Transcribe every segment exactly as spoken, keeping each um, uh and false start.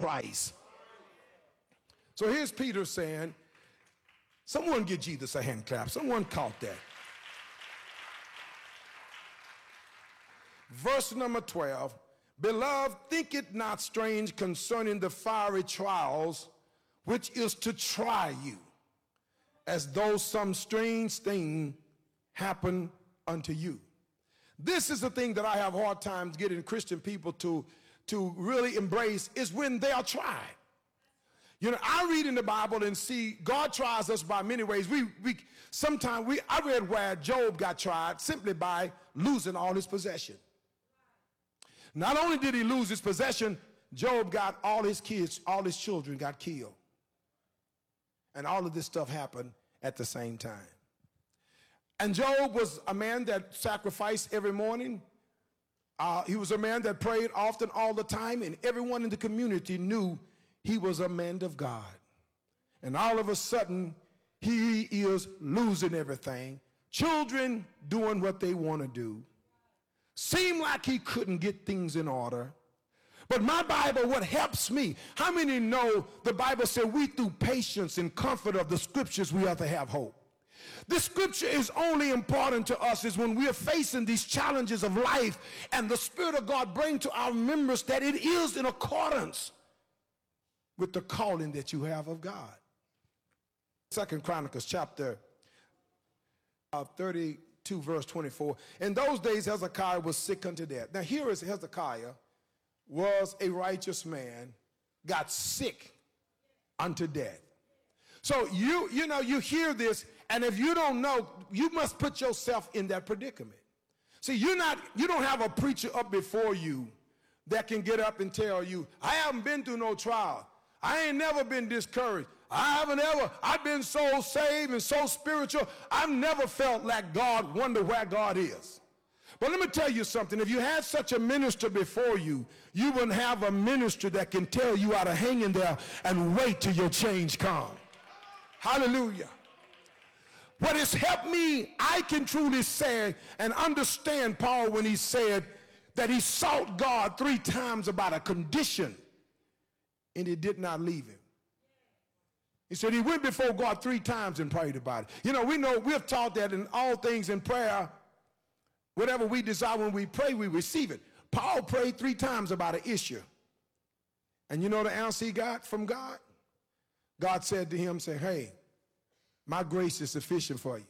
Christ. So here's Peter saying, someone give Jesus a hand clap. Someone caught that. Verse number twelve, beloved, think it not strange concerning the fiery trials which is to try you, as though some strange thing happened unto you. This is the thing that I have hard times getting Christian people to, to really embrace, is when they are tried. You know, I read in the Bible and see God tries us by many ways. We, we sometimes we I read where Job got tried simply by losing all his possession. Not only did he lose his possession, Job got all his kids, all his children got killed. And all of this stuff happened at the same time. And Job was a man that sacrificed every morning. Uh, he was a man that prayed often all the time, and everyone in the community knew he was a man of God. And all of a sudden, he is losing everything. Children doing what they want to do. Seemed like he couldn't get things in order. But my Bible, what helps me, how many know the Bible said we through patience and comfort of the scriptures we have to have hope. The scripture is only important to us is when we are facing these challenges of life and the Spirit of God bring to our members that it is in accordance with the calling that you have of God. Second Chronicles chapter uh, thirty-two verse twenty-four. In those days Hezekiah was sick unto death. Now here is Hezekiah was a righteous man, got sick unto death. So you, you know, you hear this, and if you don't know, you must put yourself in that predicament. See, you're not, you don't have a preacher up before you that can get up and tell you, I haven't been through no trial. I ain't never been discouraged. I haven't ever, I've been so saved and so spiritual, I've never felt like God, wonder where God is. But let me tell you something. If you had such a minister before you, you wouldn't have a minister that can tell you how to hang in there and wait till your change comes. Hallelujah. What has helped me, I can truly say and understand Paul when he said that he sought God three times about a condition and it did not leave him. He said he went before God three times and prayed about it. You know, we know, we're taught that in all things in prayer, whatever we desire when we pray, we receive it. Paul prayed three times about an issue. And you know the answer he got from God? God said to him, say, hey, my grace is sufficient for you.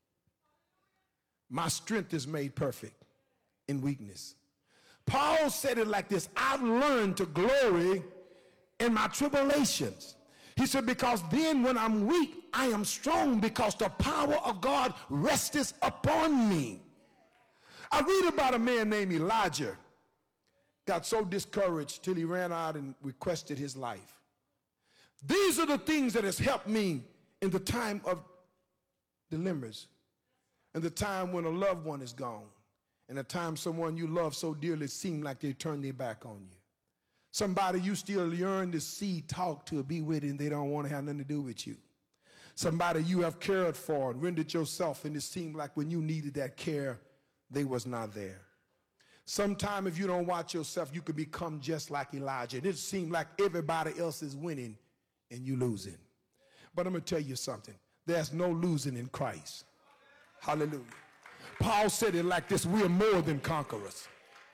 My strength is made perfect in weakness. Paul said it like this, I've learned to glory in my tribulations. He said, because then when I'm weak, I am strong because the power of God resteth upon me. I read about a man named Elijah, got so discouraged till he ran out and requested his life. These are the things that has helped me in the time of dilemmas, in the time when a loved one is gone, and the time someone you love so dearly seemed like they turned their back on you. Somebody you still yearn to see, talk to, be with, and they don't want to have nothing to do with you. Somebody you have cared for and rendered yourself, and it seemed like when you needed that care, they was not there. Sometime if you don't watch yourself, you could become just like Elijah. It seemed like everybody else is winning and you losing. But I'm going to tell you something. There's no losing in Christ. Hallelujah. Paul said it like this, we are more than conquerors.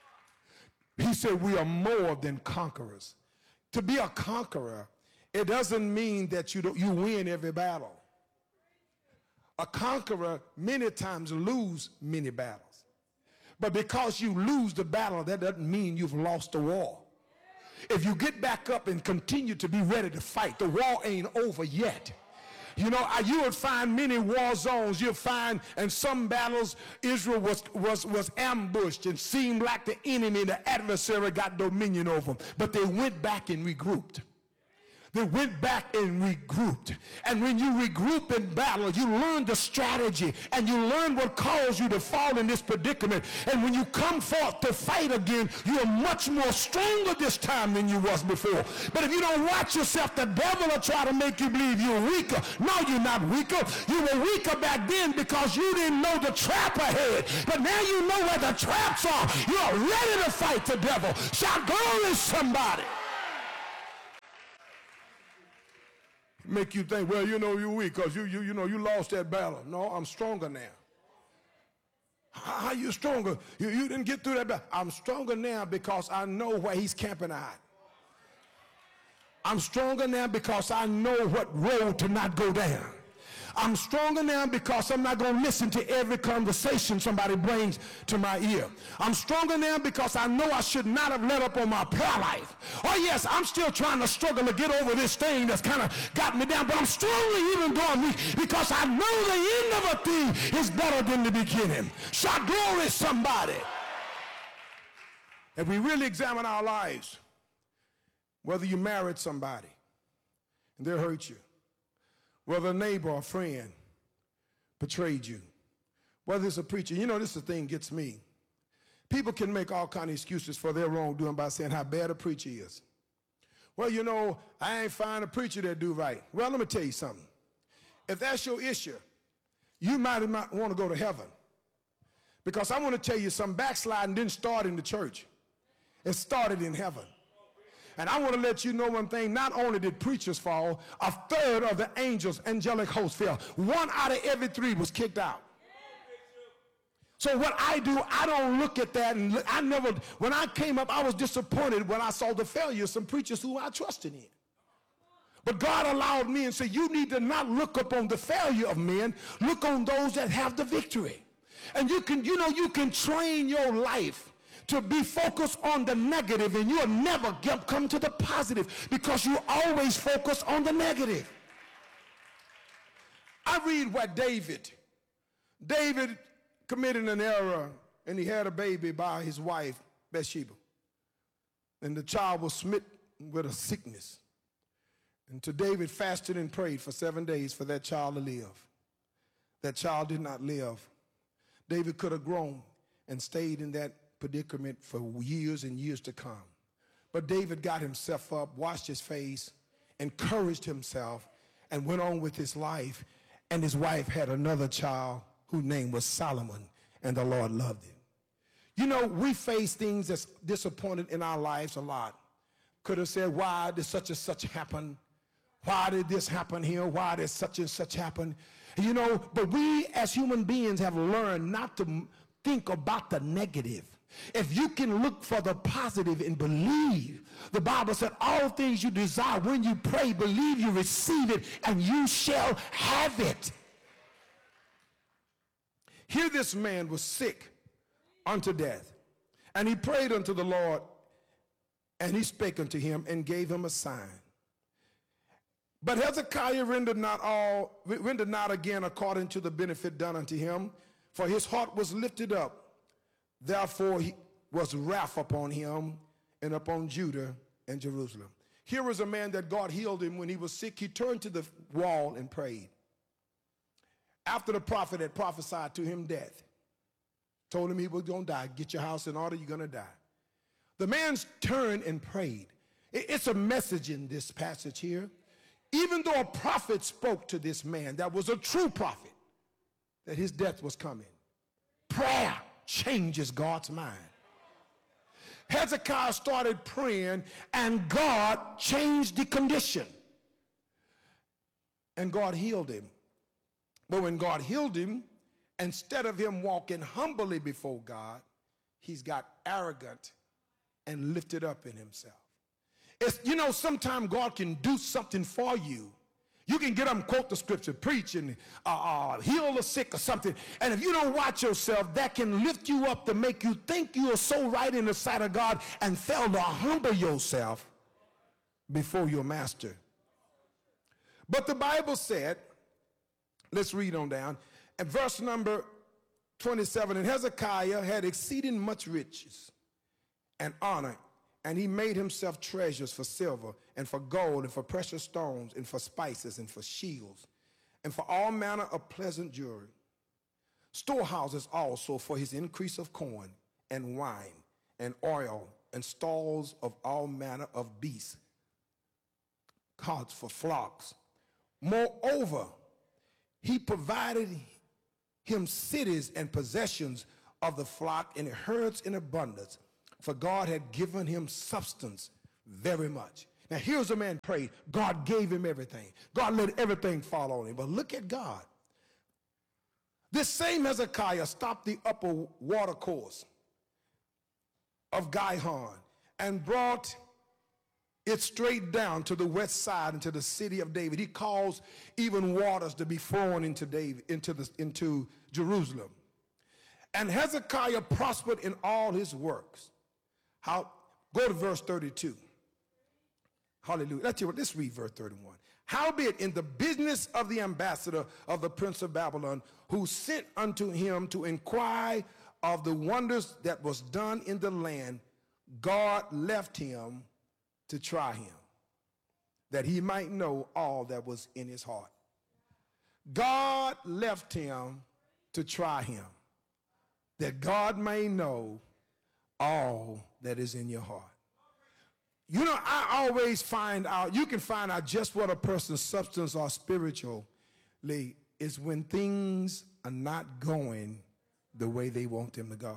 He said we are more than conquerors. To be a conqueror, it doesn't mean that you, don't, you win every battle. A conqueror many times lose many battles. But because you lose the battle, that doesn't mean you've lost the war. If you get back up and continue to be ready to fight, the war ain't over yet. You know, you would find many war zones. You'll find in some battles, Israel was, was, was ambushed and seemed like the enemy, the adversary got dominion over them. But they went back and regrouped. They went back and regrouped. And when you regroup in battle, you learn the strategy and you learn what caused you to fall in this predicament. And when you come forth to fight again, you are much more stronger this time than you was before. But if you don't watch yourself, the devil will try to make you believe you're weaker. No, you're not weaker. You were weaker back then because you didn't know the trap ahead. But now you know where the traps are. You're ready to fight the devil. Shout glory, somebody. make you think, well, you know, you're weak because you, you, you know, you lost that battle. No, I'm stronger now. How, how you stronger? You, you didn't get through that battle. I'm stronger now because I know where he's camping at. I'm stronger now because I know what road to not go down. I'm stronger now because I'm not going to listen to every conversation somebody brings to my ear. I'm stronger now because I know I should not have let up on my prayer life. Oh yes, I'm still trying to struggle to get over this thing that's kind of got me down, but I'm stronger even though I'm weak because I know the end of a thing is better than the beginning. Shout glory, somebody. If we really examine our lives, whether you married somebody and they hurt you, whether a neighbor or friend betrayed you, whether it's a preacher. You know, this is the thing that gets me. People can make all kinds of excuses for their wrongdoing by saying how bad a preacher is. Well, you know, I ain't find a preacher that do right. Well, let me tell you something. If that's your issue, you might not want to go to heaven. Because I want to tell you, some backsliding didn't start in the church. It started in heaven. And I want to let you know one thing. Not only did preachers fall, a third of the angels, angelic hosts fell. One out of every three was kicked out. So what I do, I don't look at that. And look, I never, when I came up, I was disappointed when I saw the failure of some preachers who I trusted in. But God allowed me and said, you need to not look upon the failure of men. Look on those that have the victory. And you can, you know, you can train your life to be focused on the negative, and you'll never get, come to the positive because you always focus on the negative. I read what David, David committed an error, and he had a baby by his wife, Bathsheba. And the child was smitten with a sickness. And so David fasted and prayed for seven days for that child to live. That child did not live. David could have grown and stayed in that predicament for years and years to come. But David got himself up, washed his face, encouraged himself, and went on with his life. And his wife had another child whose name was Solomon, and the Lord loved him. You know, we face things that's disappointed in our lives a lot. Could have said, why did such and such happen? Why did this happen here? Why did such and such happen? You know, but we as human beings have learned not to think about the negative. If you can look for the positive and believe, the Bible said all things you desire when you pray, believe you receive it, and you shall have it. Here this man was sick unto death, and he prayed unto the Lord, and he spake unto him and gave him a sign. But Hezekiah rendered not all, rendered not again according to the benefit done unto him, for his heart was lifted up. Therefore he was wrath upon him and upon Judah and Jerusalem. Here was a man that God healed him when he was sick. He turned to the wall and prayed. After the prophet had prophesied to him death, told him he was going to die. Get your house in order, you're going to die. The man turned and prayed. It's a message in this passage here. Even though a prophet spoke to this man, that was a true prophet, that his death was coming. Prayer changes God's mind. Hezekiah started praying, and God changed the condition. And God healed him. But when God healed him, instead of him walking humbly before God, he's got arrogant and lifted up in himself. It's, you know, sometimes God can do something for you. You can get up and quote the scripture, preach and uh, uh, heal the sick or something. And if you don't watch yourself, that can lift you up to make you think you are so right in the sight of God and fail to humble yourself before your master. But the Bible said, let's read on down, at verse number twenty-seven, and Hezekiah had exceeding much riches and honor, and he made himself treasures for silver and for gold and for precious stones and for spices and for shields and for all manner of pleasant jewelry. Storehouses also for his increase of corn and wine and oil and stalls of all manner of beasts, carts for flocks. Moreover, he provided him cities and possessions of the flock and herds in abundance, for God had given him substance very much. Now here's a man prayed. God gave him everything. God let everything fall on him. But look at God. This same Hezekiah stopped the upper water course of Gihon and brought it straight down to the west side into the city of David. He caused even waters to be thrown into David, into the into Jerusalem. And Hezekiah prospered in all his works. How? Go to verse thirty-two. Hallelujah. Let's, hear, let's read verse thirty-one. Howbeit in the business of the ambassador of the prince of Babylon, who sent unto him to inquire of the wonders that was done in the land, God left him to try him, that he might know all that was in his heart. God left him to try him, that God may know all that is in your heart. You know, I always find out, you can find out just what a person's substance or spiritually is when things are not going the way they want them to go.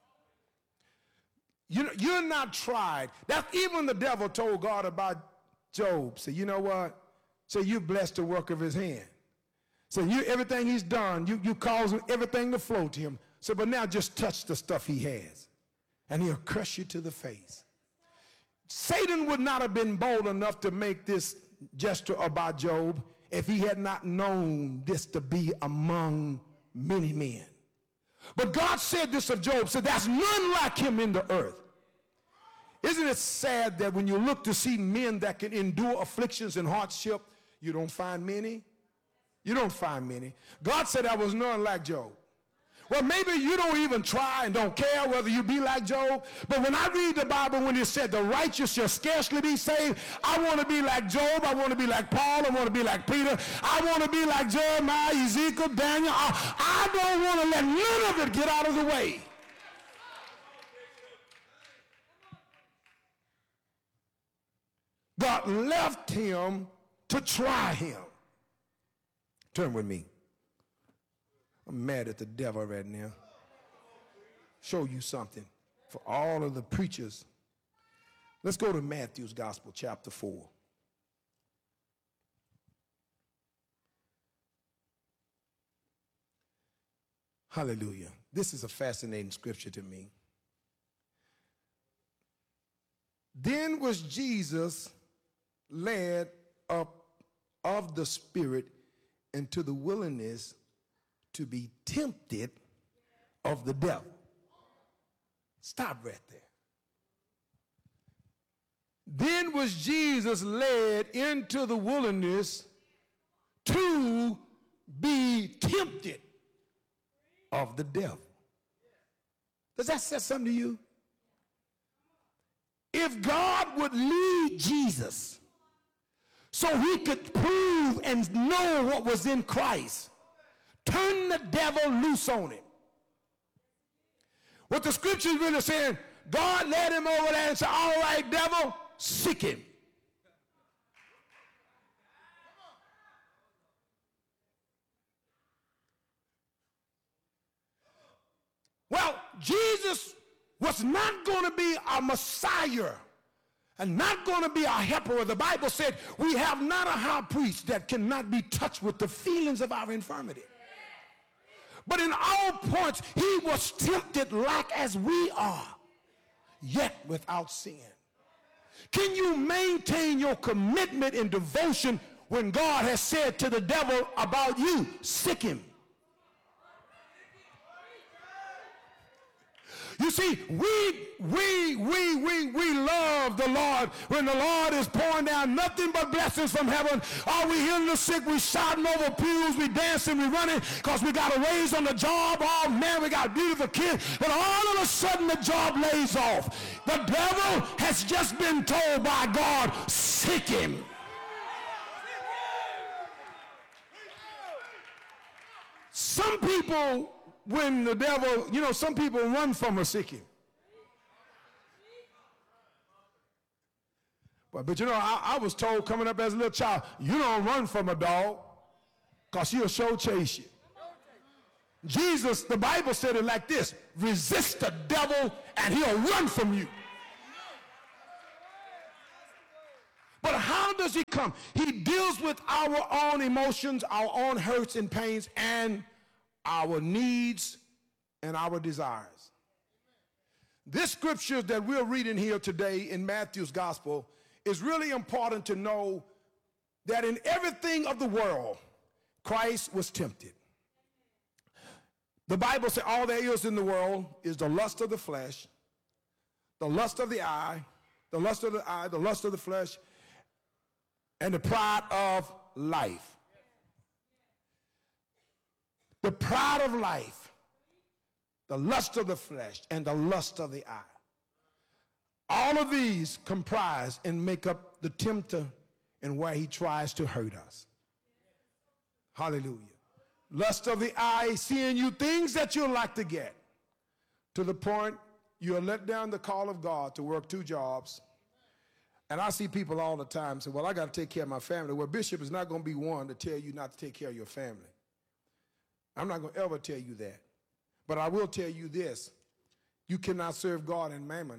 You know, you're not tried. That's even the devil told God about Job. Say, you know what? Say, you blessed the work of his hand. So you, everything he's done, you, you cause everything to flow to him. So, but now just touch the stuff he has, and he'll crush you to the face. Satan would not have been bold enough to make this gesture about Job if he had not known this to be among many men. But God said this of Job, said there's none like him in the earth. Isn't it sad that when you look to see men that can endure afflictions and hardship, you don't find many? You don't find many. God said there was none like Job. Well, maybe you don't even try and don't care whether you be like Job. But when I read the Bible, when it said the righteous shall scarcely be saved, I want to be like Job. I want to be like Paul. I want to be like Peter. I want to be like Jeremiah, Ezekiel, Daniel. I, I don't want to let none of it get out of the way. God left him to try him. Turn with me. I'm mad at the devil right now. Show you something for all of the preachers. Let's go to Matthew's Gospel, chapter four. Hallelujah. This is a fascinating scripture to me. Then was Jesus led up of the Spirit into the wilderness to be tempted of the devil. Stop right there. Then was Jesus led into the wilderness to be tempted of the devil. Does that say something to you? If God would lead Jesus so he could prove and know what was in Christ, turn the devil loose on him. What the scripture is really saying, God led him over there and said, all right, devil, sick him. Well, Jesus was not going to be a Messiah and not going to be a helper. The Bible said we have not a high priest that cannot be touched with the feelings of our infirmity. But in all points, he was tempted like as we are, yet without sin. Can you maintain your commitment and devotion when God has said to the devil about you, sick him? You see, we, we, we, we, we love the Lord when the Lord is pouring down nothing but blessings from heaven. Are we healing the sick? We shouting over pews. We dancing. We running because we got a raise on the job. Oh, man, we got a beautiful kid. But all of a sudden, the job lays off. The devil has just been told by God, sick him. Some people, when the devil, you know, some people run from a sickie. But, but you know, I, I was told coming up as a little child, you don't run from a dog because he'll sure chase you. Jesus, the Bible said it like this, resist the devil and he'll run from you. But how does he come? He deals with our own emotions, our own hurts and pains, and our needs and our desires. This scripture that we're reading here today in Matthew's gospel is really important to know that in everything of the world, Christ was tempted. The Bible says all there is in the world is the lust of the flesh, the lust of the eye, the lust of the eye, the lust of the flesh, and the pride of life. The pride of life, the lust of the flesh, and the lust of the eye. All of these comprise and make up the tempter and where he tries to hurt us. Hallelujah. Lust of the eye, seeing you things that you like to get, to the point you'll let down the call of God to work two jobs. And I see people all the time say, well, I got to take care of my family. Well, Bishop is not going to be one to tell you not to take care of your family. I'm not going to ever tell you that. But I will tell you this. You cannot serve God and mammon.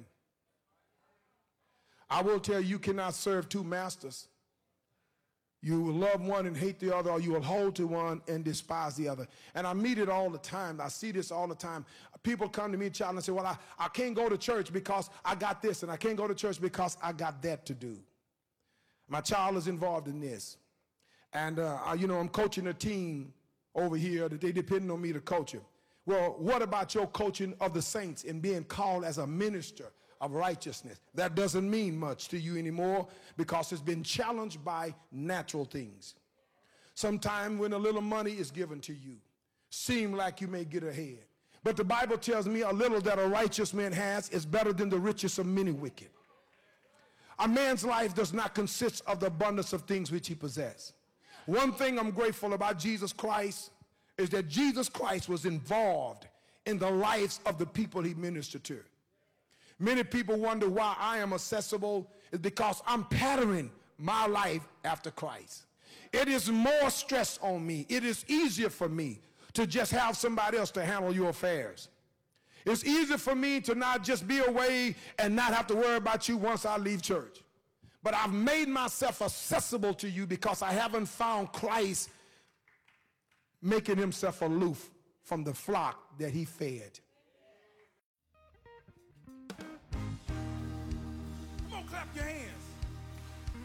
I will tell you, you cannot serve two masters. You will love one and hate the other, or you will hold to one and despise the other. And I meet it all the time. I see this all the time. People come to me, child, and say, well, I, I can't go to church because I got this, and I can't go to church because I got that to do. My child is involved in this. And, uh, I, you know, I'm coaching a team over here that they depend on me to coach them. Well, what about your coaching of the saints and being called as a minister of righteousness? That doesn't mean much to you anymore because it's been challenged by natural things. Sometime when a little money is given to you, seem like you may get ahead. But the Bible tells me a little that a righteous man has is better than the riches of many wicked. A man's life does not consist of the abundance of things which he possesses. One thing I'm grateful about Jesus Christ is that Jesus Christ was involved in the lives of the people he ministered to. Many people wonder why I am accessible. It's because I'm patterning my life after Christ. It is more stress on me. It is easier for me to just have somebody else to handle your affairs. It's easier for me to not just be away and not have to worry about you once I leave church. But I've made myself accessible to you because I haven't found Christ making himself aloof from the flock that he fed.